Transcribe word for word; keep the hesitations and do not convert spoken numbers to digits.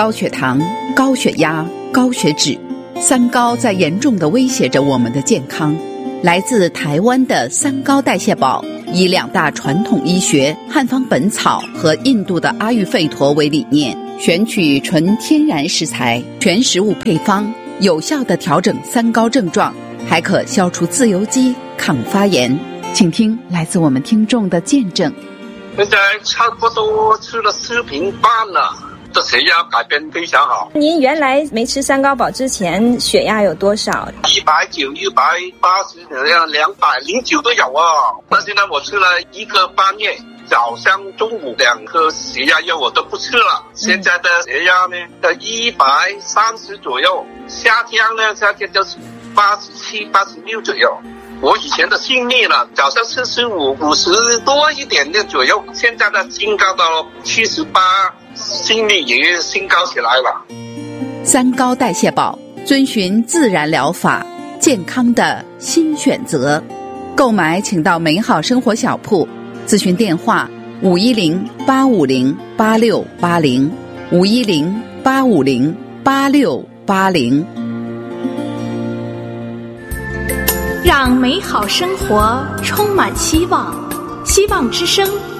高血糖、高血压、高血脂，三高在严重地威胁着我们的健康。来自台湾的三高代谢宝，以两大传统医学汉方本草和印度的阿育吠陀为理念，选取纯天然食材、全食物配方，有效地调整三高症状，还可消除自由基、抗发炎。请听来自我们听众的见证。 现在差不多吃了四瓶半了，这血压改变非常好。 您原来没吃三高宝之前血压有多少？ 一百九、一百八十，这样两百零九都有啊。那现在我吃了一个半月，早上、中午两颗血压药我都不吃了。现在的血压呢，在一百三十左右，夏天呢，夏天就是八十七、八十六左右。我以前的心率呢，早上四十五、五十多一点的左右，现在的新高到七十八，心率也新高起来了。 三高代谢宝，遵循自然疗法，健康的新选择。购买请到美好生活小铺，咨询电话五一零八五零八六八零五一零八五零八六八零。 让美好生活充满希望，希望之声